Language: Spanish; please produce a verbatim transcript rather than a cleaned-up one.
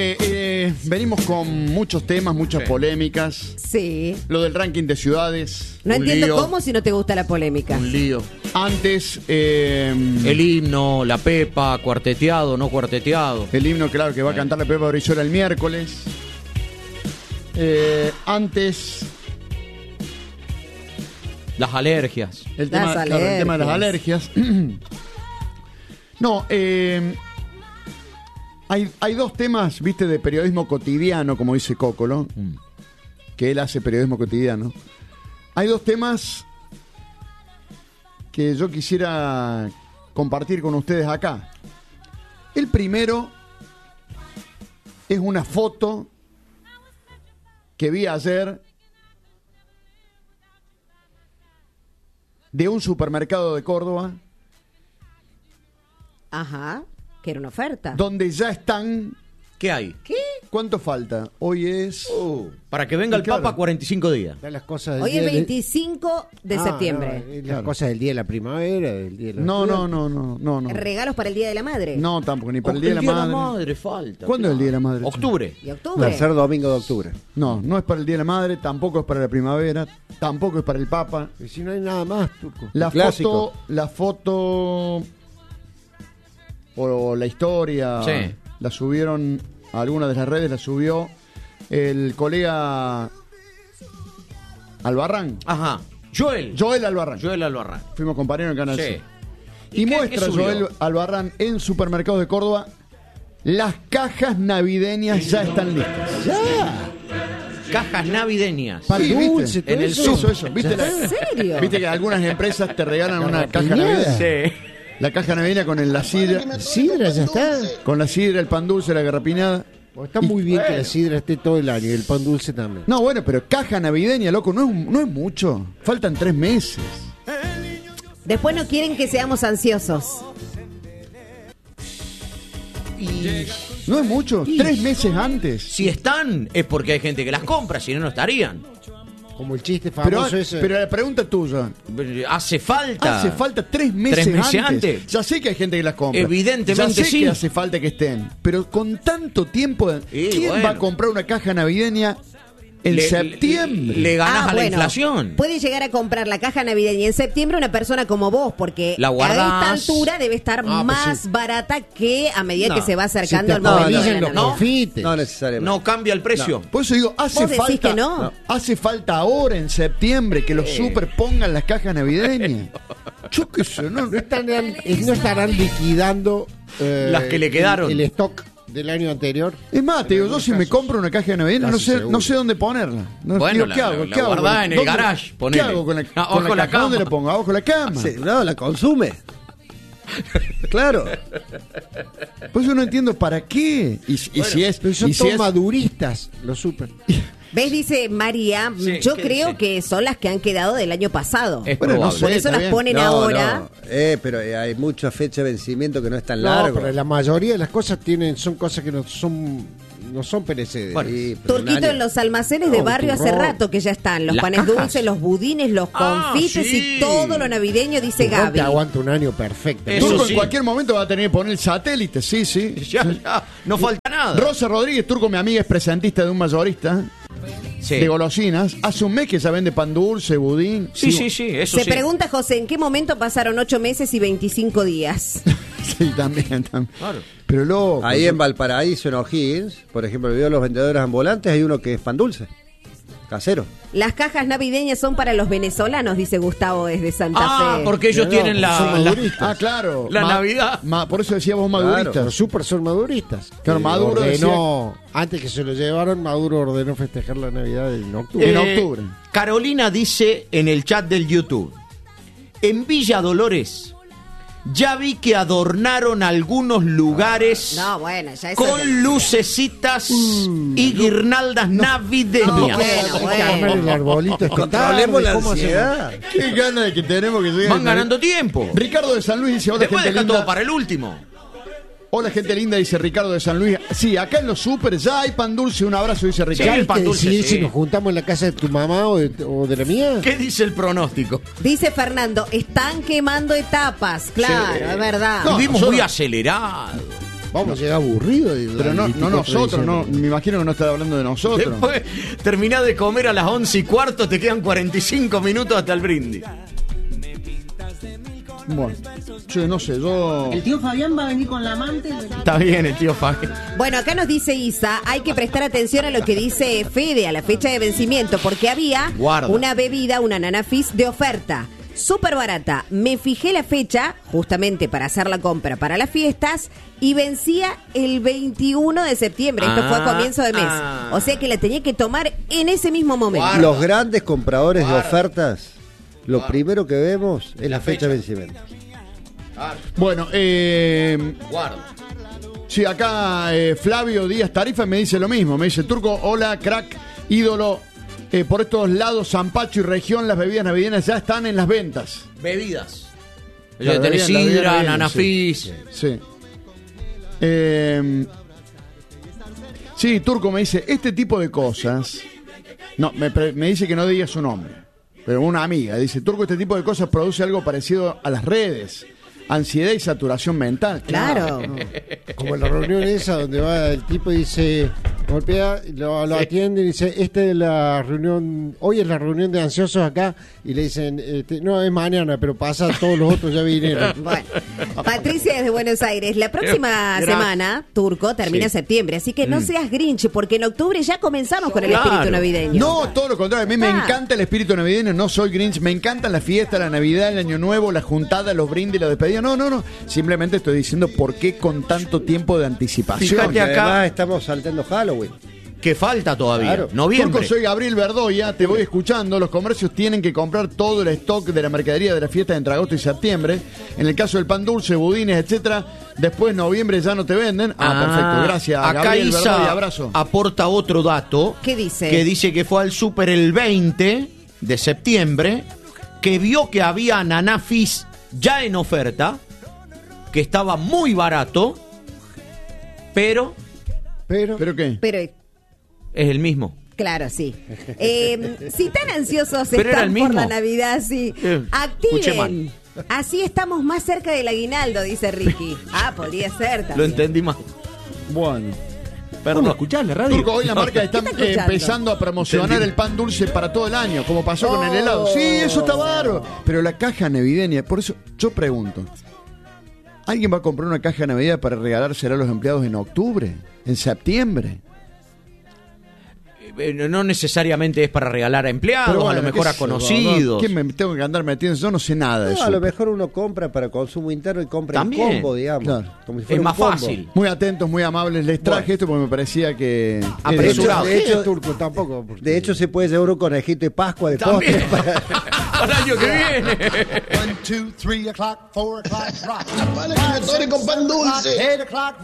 Eh, eh, venimos con muchos temas, muchas sí. polémicas. Sí. Lo del ranking de ciudades. No un entiendo lío, cómo si no te gusta la polémica. Un lío. Antes, eh, el himno, la Pepa, cuarteteado, no cuarteteado. El himno, claro, que va a cantar la Pepa Brizuela el miércoles. Eh, antes... Las alergias. El tema, las claro, el tema de las alergias. No, eh... Hay, hay dos temas, viste, de periodismo cotidiano, como dice Cocolo, mm. que él hace periodismo cotidiano. Hay dos temas que yo quisiera compartir con ustedes acá. El primero es una foto que vi ayer de un supermercado de Córdoba. Ajá. Que era una oferta. Donde ya están... ¿Qué hay? ¿Qué? ¿Cuánto falta? Hoy es... Uh, para que venga el claro. Papa, cuarenta y cinco días. Las cosas del Hoy día es veinticinco de, de ah, septiembre. No, las claro. cosas del día de la primavera, del día de la No, no, no, no, no, no. ¿Regalos para el Día de la Madre? No, tampoco, ni para O, el Día, el de, día la de la Madre. Madre falta. ¿Cuándo es el Día de la Madre? Octubre. ¿Y octubre? Tercer domingo de octubre. No, no es para el Día de la Madre, tampoco es para la primavera, tampoco es para el Papa. Y si no hay nada más, Turco. La El clásico. foto, la foto o la historia, sí. la subieron a algunas de las redes, la subió el colega Albarrán. Ajá. Joel. Joel Albarrán. Joel Albarrán. Fuimos compañeros en Canal Sí. C. ¿Y Y qué- muestra qué subió? Joel Albarrán en supermercados de Córdoba. Las cajas navideñas ya están listas. ¡Ya! Cajas navideñas. Pan Sí, dulce, ¿viste? todo En el eso. eso, eso. ¿Viste, la- ¿En serio? ¿Viste que algunas empresas te regalan una caja piñada. navideña? Sí. La caja navideña con el, la sidra, Sidra ya está. con la sidra, el pan dulce, la garrapiñada. Pues está muy bien que la sidra esté todo el año y el pan dulce también. No, bueno, pero caja navideña, loco, no es, no es mucho. Faltan tres meses. Después no quieren que seamos ansiosos. No es mucho. Tres meses antes. Si están, es porque hay gente que las compra, si no, no estarían. Como el chiste Pero, famoso ese. pero la pregunta tuya. Hace falta. Hace falta tres meses, ¿Tres meses antes. antes? Ya sé que hay gente que las compra. Evidentemente ya sé sí. que hace falta que estén. Pero con tanto tiempo, Y ¿quién bueno. va a comprar una caja navideña en Le- septiembre? Le, le ganás Ah, a la bueno, inflación. Puede llegar a comprar la caja navideña en septiembre una persona como vos, porque La a guardás. esta altura debe estar Ah, pues más sí. barata que a medida No. que se va Si acercando te el momento de la amarillan los Navidad. confites. No necesariamente. No cambia el precio. Por eso digo, hace ¿Vos decís falta, que no? hace falta ahora en septiembre que los super pongan las cajas navideñas. Yo qué sé, no, No estarán, no estarán liquidando eh, Las que le quedaron. El, el stock del año anterior. Es más, te digo, yo si me compro una caja navideña no Casi sé, seguro. no sé dónde ponerla. No, Bueno, digo, la- ¿qué hago? la ¿Qué hago? guardás en el ¿Dónde- garage, ¿Qué ponele. hago con la, Abajo con la la caja? cama. ¿Dónde la pongo? ¿Abajo la cama? Sí, no, la consume. Claro. Por eso no entiendo para qué. Y, y si es... Pero son y si todos es- maduristas, los super. ¿Ves? Dice María, Sí, yo ¿qué creo dice? que son las que han quedado del año pasado. Es Bueno, no probable. sé. Por eso está las bien. ponen No, ahora. no. Eh, pero eh, hay mucha fecha de vencimiento que no es tan No, largo. pero la mayoría de las cosas tienen son cosas que no son no son perecederas. Bueno, Sí, pero un Turquito, año- en los almacenes de No, barrio hace turrón. rato que ya están. Los Las panes cajas. dulces, los budines, los Ah, confites sí. y todo lo navideño, dice Turrón Gaby. te aguanta un año perfecto. Eso Turco sí. en cualquier momento va a tener que poner el satélite, sí, sí. Ya, ya, no falta nada. Rosa Rodríguez, Turco, mi amiga, es presentista de un mayorista Sí. de golosinas. Hace un mes que ya vende pan dulce, budín. Sí, sí, sí, eso Se sí. pregunta José, ¿en qué momento pasaron ocho meses y veinticinco días? Sí, también, también. Claro. Pero loco. Ahí yo- en Valparaíso, en O'Higgins, por ejemplo, el video de los vendedores ambulantes, hay uno que es pan dulce, casero. Las cajas navideñas son para los venezolanos, dice Gustavo desde Santa Ah, Fe. porque ellos No, tienen la, son la- maduristas. Ah, claro. La Navidad. ma- por eso decía vos maduristas. Los super son maduristas. Claro, Eh, Maduro ordenó, antes que se lo llevaron, Maduro ordenó festejar la Navidad en octubre. En Eh, octubre. Carolina dice en el chat del YouTube: en Villa Dolores ya vi que adornaron algunos lugares No, bueno, ya eso... con lucecitas y guirnaldas navideñas. No, bueno, Hay que armar el arbolito esta Controlemos tarde, la ¿cómo hacemos? ansiedad. Qué ganas de que tenemos que llegar. Van ganando tiempo. Ricardo de San Luis dice, hola Después gente dejan linda. todo para el último. Hola gente linda, dice Ricardo de San Luis. Sí, acá en los super ya hay pan dulce. Un abrazo, dice Ya Ricardo. Sí, hay pan que dulce, decidir sí. si nos juntamos en la casa de tu mamá o de, o de la mía. ¿Qué dice el pronóstico? Dice Fernando, están quemando etapas. Claro, Sí. es verdad. No, Vivimos nosotros- muy acelerados. Vamos a llegar aburridos. y- Pero no, el no veinticuatro de nosotros, no, diciembre. me imagino que no está hablando de nosotros. Después terminás de comer a las once y cuarto, te quedan cuarenta y cinco minutos hasta el brindis. Bueno, yo no sé, yo... El tío Fabián va a venir con la amante. Está bien el tío Fabi. Bueno, acá nos dice Isa, hay que prestar atención a lo que dice Fede, a la fecha de vencimiento, porque había Guarda. una bebida, una Nana Fizz de oferta, súper barata. Me fijé la fecha, justamente para hacer la compra para las fiestas, y vencía el veintiuno de septiembre. Esto Ah, fue a comienzo de mes. ah. O sea que la tenía que tomar en ese mismo momento. Guarda. Los grandes compradores Guarda. de ofertas, lo Guarda. primero que vemos es la, La fecha de fecha. vencimiento. Bueno, eh... Guarda. sí, acá eh, Flavio Díaz Tarifa me dice lo mismo. Me dice, Turco, hola, crack, ídolo. Eh, por estos lados, Zampacho y región, las bebidas navideñas ya están en las ventas. Bebidas. Claro, Ya tenés la bebida- la bebida sidra, navideña, nanafis. Sí. Sí. Eh, sí, Turco me dice, este tipo de cosas... No, me, pre- me dice que no diga su nombre. Pero una amiga dice, Turco, este tipo de cosas produce algo parecido a las redes. Ansiedad y saturación mental. Claro. Como en la reunión esa donde va el tipo y dice, golpea, lo, lo atiende y dice, esta es la reunión, hoy es la reunión de ansiosos acá, y le dicen, este, no, es mañana, pero pasa, todos los otros ya vinieron. Bueno, Patricia desde Buenos Aires. La próxima Gracias. semana, Turco, termina Sí. septiembre. Así que no seas Grinch, porque en octubre ya comenzamos con el Claro. espíritu navideño. No, todo lo contrario. A mí me Ah. encanta el espíritu navideño. No soy Grinch. Me encantan la fiesta, la Navidad, el Año Nuevo, la juntada, los brindis, la despedida. No, no, no. Simplemente estoy diciendo por qué con tanto tiempo de anticipación. Fíjate Y acá- además estamos saltando Halloween. Que falta todavía. Claro. Noviembre. Turco, soy Gabriel Verdoya, te voy escuchando. Los comercios tienen que comprar todo el stock de la mercadería de la fiesta entre agosto y septiembre. En el caso del pan dulce, budines, etcétera. Después noviembre ya no te venden. Ah, perfecto. Gracias, Acá Gabriel Isa Verdoya. Abrazo. aporta otro dato. ¿Qué dice? Que dice que fue al súper el veinte de septiembre, que vio que había Ananafis ya en oferta, que estaba muy barato, pero Pero, ¿Pero qué? Pero, es el mismo. claro, sí. Eh, si tan ansiosos Pero era están el mismo. por la Navidad, sí. Eh, escuché Activen. Así estamos más cerca del aguinaldo, dice Ricky. Ah, podría ser Lo también. entendí mal. Bueno. Perdón, ¿escuchás la radio? Turco, hoy la marca está ¿Qué está escuchando? empezando a promocionar Entendí. el pan dulce para todo el año, como pasó con el Oh. helado. Sí, eso está bárbaro. Pero la caja navideña, por eso yo pregunto, ¿alguien va a comprar una caja navideña para regalársela a los empleados en octubre? ¿En septiembre? Eh, No necesariamente es para regalar a empleados, Pero a lo bueno, mejor qué a sé yo, ¿no? conocidos. ¿Quién me tengo que andar metiendo? Yo no sé nada de No, eso. a lo mejor uno compra para consumo interno y compra También. en combo, digamos. Claro. Como si fuera Es un más combo. fácil. Muy atentos, muy amables. Les traje Bueno. esto porque me parecía que... Apresurado. de hecho, De hecho- Turco tampoco. porque- De hecho, se puede llevar un conejito de Pascua de También. postre para... Para el año que viene. One, two, three o'clock, four o'clock, rock. Vale, que me con pan dulce. Eight o'clock,